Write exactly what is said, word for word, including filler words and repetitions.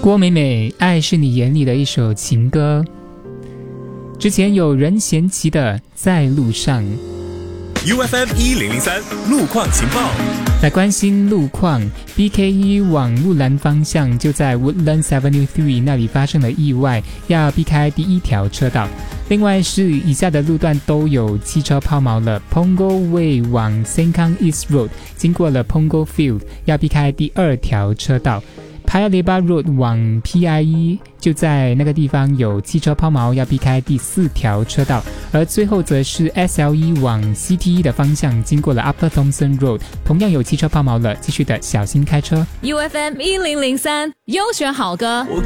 郭美美，爱是你眼里的一首情歌。之前有任贤齐的在路上。 U F M 一零零三路况情报。 来关心路况 ，B K 一往木兰方向就在 Woodlands Avenue 三那里发生了意外，要避开第一条车道。另外是以下的路段都有汽车抛锚了 ：Punggol Way 往 Sengkang East Road 经过了 Punggol Field， 要避开第二条车道。Paya Lebar Road 往 P I E 就在那个地方有汽车抛锚，要避开第四条车道。而最后则是 S L E 往 C T E 的方向经过了 Upper Thomson Road， 同样有汽车抛锚了，继续的小心开车。 U F M 一零零三优选好歌。